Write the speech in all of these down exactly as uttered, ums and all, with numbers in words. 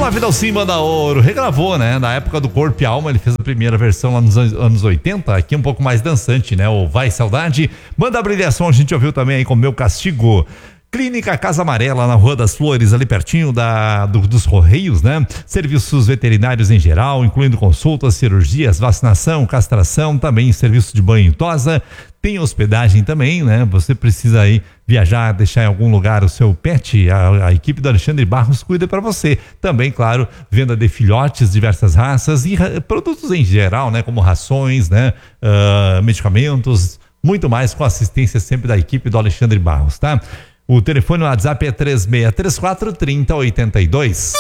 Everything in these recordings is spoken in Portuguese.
Flávio Dalcin manda ouro, regravou, né? Na época do Corpo e Alma, ele fez a primeira versão lá nos anos oitenta, aqui um pouco mais dançante, né? O Vai Saudade. Banda Brilhação, a gente ouviu também aí com Meu Castigo. Clínica Casa Amarela, na Rua das Flores, ali pertinho da, do, dos Correios, né? Serviços veterinários em geral, incluindo consultas, cirurgias, vacinação, castração, também serviço de banho e tosa. Tem hospedagem também, né? Você precisa aí viajar, deixar em algum lugar o seu pet, a, a equipe do Alexandre Barros cuida para você. Também, claro, venda de filhotes, diversas raças e ra- produtos em geral, né? Como rações, né? Uh, medicamentos, muito mais com assistência sempre da equipe do Alexandre Barros, tá? O telefone no WhatsApp é três seis três quatro, três zero oito dois.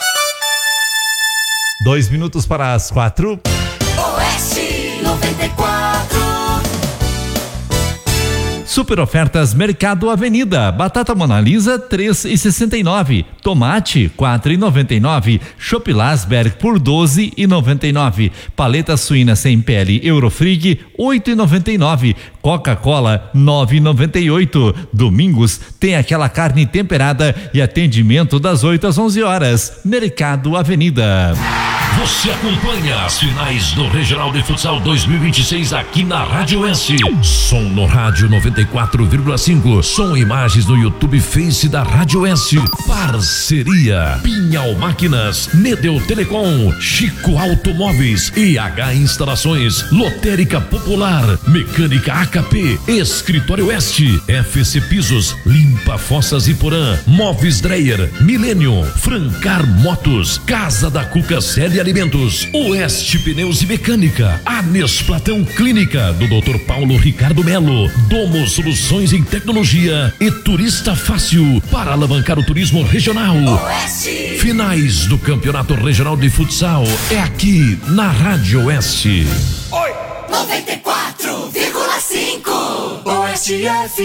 Dois minutos para as quatro. Oeste noventa e quatro. Super ofertas Mercado Avenida. Batata Mona Lisa três e sessenta e nove. Tomate quatro e noventa e nove. Chopp Lasberg por doze e noventa e nove. Paleta suína sem pele Eurofrig oito e noventa e nove. Coca-Cola nove e noventa e oito. Domingos tem aquela carne temperada e atendimento das oito às onze horas. Mercado Avenida. Você acompanha as finais do Regional de Futsal dois mil e vinte e seis aqui na Rádio S. Som no rádio noventa e quatro vírgula cinco. Som e imagens no YouTube Face da Rádio S. Parceria Pinhal Máquinas, Nedeu Telecom, Chico Automóveis, E H Instalações, Lotérica Popular, Mecânica A K P, Escritório Oeste, F C Pisos, Limpa Fossas e Porã, Móveis Dreyer, Milênio, Francar Motos, Casa da Cuca Célia Alimentos, Oeste Pneus e Mecânica, Anesplatão Clínica do doutor Paulo Ricardo Melo, Domo Soluções em Tecnologia e Turista Fácil para alavancar o turismo regional. Oeste. Finais do Campeonato Regional de Futsal é aqui na Rádio Oeste. Oi. noventa e quatro vírgula cinco. Oeste F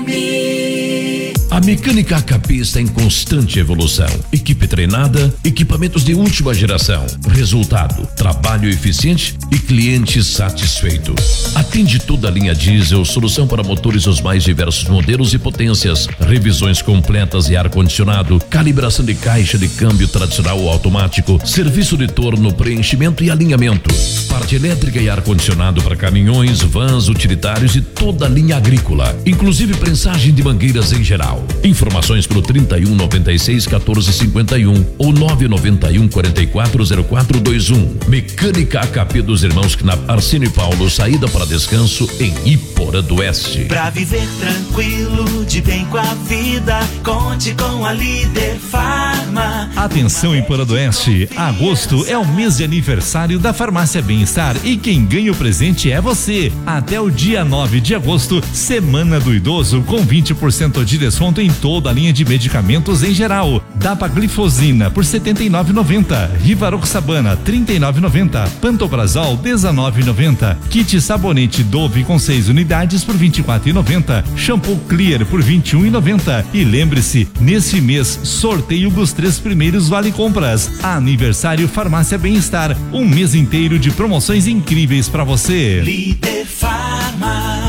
M. A Mecânica A K P está em constante evolução. Equipe treinada, equipamentos de última geração. Resultado, trabalho eficiente e cliente satisfeito. Atende toda a linha diesel, solução para motores dos mais diversos modelos e potências, revisões completas e ar-condicionado, calibração de caixa de câmbio tradicional ou automático, serviço de torno, preenchimento e alinhamento, parte elétrica e ar-condicionado para caminhões, vans, utilitários e toda a linha agrícola, inclusive prensagem de mangueiras em geral. Informações pelo trinta e um, noventa e seis, quatorze, cinquenta e um ou nove nove um, quarenta e quatro, zero quatro dois um. Mecânica A K P dos irmãos Knapp, Arcínio e Paulo, saída para descanso em Iporã do Oeste. Pra viver tranquilo, de bem com a vida, conte com a Líder Farma. Atenção em Iporã do Oeste, agosto é o mês de aniversário da Farmácia Bem-Estar e quem ganha o presente é você. Até o dia nove de agosto, Semana do Idoso, com vinte por cento de desconto em toda a linha de medicamentos em geral. Dapaglifosina por setenta e nove reais e noventa centavos, Rivaroxabana trinta e nove reais e noventa centavos, Pantoprazol dezenove reais e noventa centavos, kit sabonete Dove com seis unidades por vinte e quatro reais e noventa centavos, shampoo Clear por vinte e um reais e noventa centavos. E lembre-se, nesse mês sorteio dos três primeiros vale compras. Aniversário Farmácia Bem-Estar, um mês inteiro de promoções incríveis para você. Líder Farma.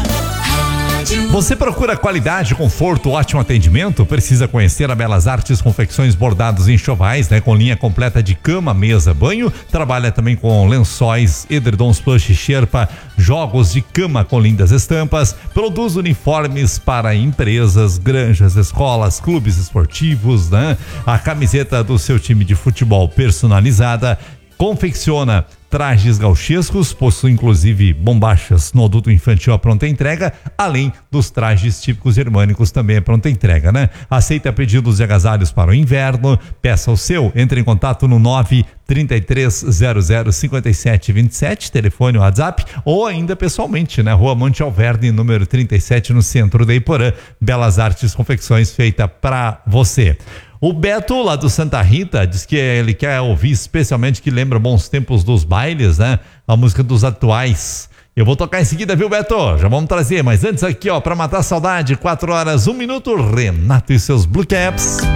Você procura qualidade, conforto, ótimo atendimento? Precisa conhecer a Belas Artes Confecções Bordados em Enxovais, né? Com linha completa de cama, mesa, banho. Trabalha também com lençóis, edredons plush, Sherpa, jogos de cama com lindas estampas. Produz uniformes para empresas, granjas, escolas, clubes esportivos, né? A camiseta do seu time de futebol personalizada. Confecciona trajes gauchescos, possui inclusive bombachas no adulto infantil à pronta entrega, além dos trajes típicos germânicos também à pronta entrega, né? Aceita pedidos de agasalhos para o inverno, peça o seu, entre em contato no nove trinta e três zero zero cinquenta e sete vinte e sete, telefone, WhatsApp, ou ainda pessoalmente, né? Rua Monte Alverne, número trinta e sete, no centro de Iporã. Belas Artes Confecções, feita para você. O Beto, lá do Santa Rita, diz que ele quer ouvir especialmente, que lembra bons tempos dos bailes, né? A música dos atuais. Eu vou tocar em seguida, viu, Beto? Já vamos trazer, mas antes aqui, ó, pra matar a saudade, quatro horas, um minuto, Renato e seus Blue Caps.